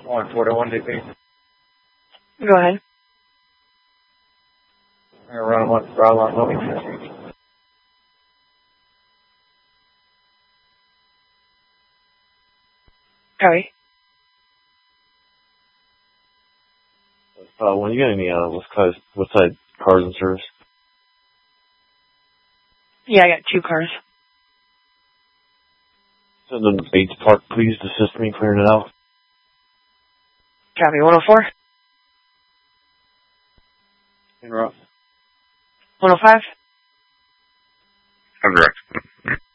141 DP. Go ahead. Around what? Sorry. When you get any what side cars in service? Yeah, I got 2 cars. Send them to Bates Park, please, to assist me in clearing it out. Copy. 104. Interrupt. 105. I'm direct.